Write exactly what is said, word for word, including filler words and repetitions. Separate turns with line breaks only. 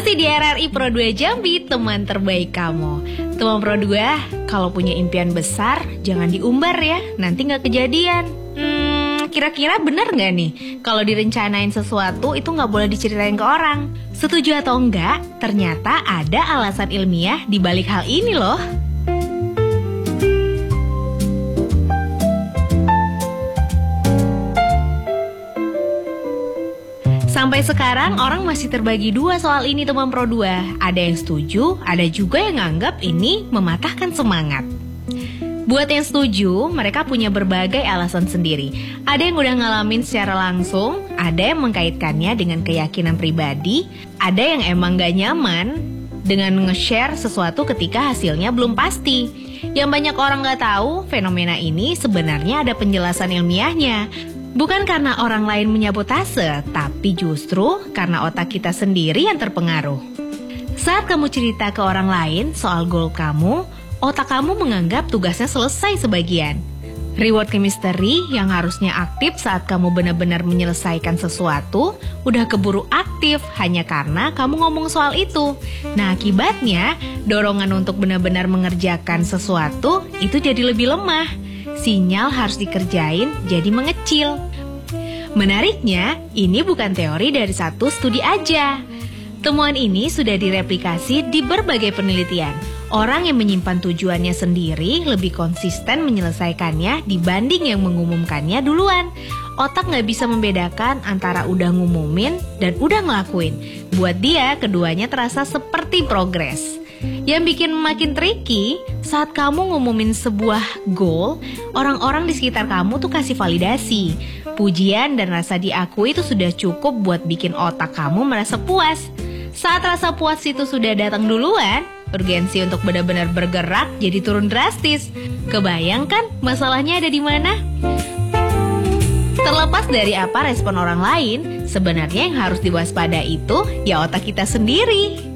Masih di R R I Pro dua Jambi, teman terbaik kamu. Teman Pro dua, kalau punya impian besar, jangan diumbar ya, nanti gak kejadian. Hmm, kira-kira bener gak nih, kalau direncanain sesuatu itu gak boleh diceritain ke orang? Setuju atau enggak, ternyata ada alasan ilmiah di balik hal ini loh. Sampai sekarang orang masih terbagi dua soal ini teman Pro dua. Ada yang setuju, ada juga yang nganggap ini mematahkan semangat. Buat yang setuju, mereka punya berbagai alasan sendiri. Ada yang udah ngalamin secara langsung, ada yang mengkaitkannya dengan keyakinan pribadi, ada yang emang gak nyaman dengan nge-share sesuatu ketika hasilnya belum pasti. Yang banyak orang gak tahu, fenomena ini sebenarnya ada penjelasan ilmiahnya. Bukan karena orang lain menyabotase, tapi justru karena otak kita sendiri yang terpengaruh. Saat kamu cerita ke orang lain soal goal kamu, otak kamu menganggap tugasnya selesai sebagian. Reward chemistry yang harusnya aktif saat kamu benar-benar menyelesaikan sesuatu, udah keburu aktif hanya karena kamu ngomong soal itu. Nah, akibatnya, dorongan untuk benar-benar mengerjakan sesuatu itu jadi lebih lemah. Sinyal harus dikerjain jadi mengecil. Menariknya, ini bukan teori dari satu studi aja. Temuan ini sudah direplikasi di berbagai penelitian. Orang yang menyimpan tujuannya sendiri lebih konsisten menyelesaikannya dibanding yang mengumumkannya duluan. Otak nggak bisa membedakan antara udah ngumumin dan udah ngelakuin. Buat dia, keduanya terasa seperti progres. Yang bikin makin tricky, saat kamu ngumumin sebuah goal, orang-orang di sekitar kamu tuh kasih validasi. Pujian dan rasa diakui itu sudah cukup buat bikin otak kamu merasa puas. Saat rasa puas itu sudah datang duluan, urgensi untuk benar-benar bergerak jadi turun drastis. Kebayangkan masalahnya ada di mana? Terlepas dari apa respon orang lain, sebenarnya yang harus diwaspada itu ya otak kita sendiri.